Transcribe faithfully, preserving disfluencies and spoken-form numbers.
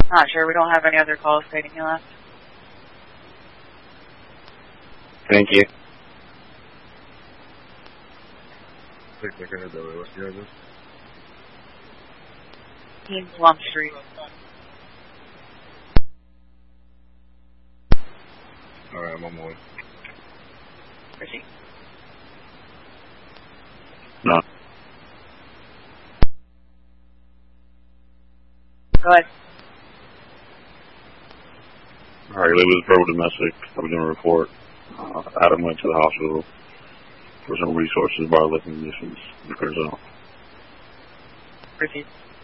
Not sure. We don't have any other calls stating he left. Thank you. Take a ahead that way. What's the address? Team Plum Street. Alright, I'm on my way. Proceed. No. Go ahead. Alright, it was verbal domestic. I was going to report. Uh, Adam went to the hospital for some resources by living conditions. Proceed.